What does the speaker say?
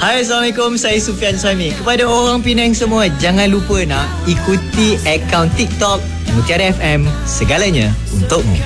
Hai, Assalamualaikum. Saya Sufian Suhaimi. Kepada orang Penang semua, jangan lupa nak ikuti akaun TikTok Mutiara FM. Segalanya untukmu.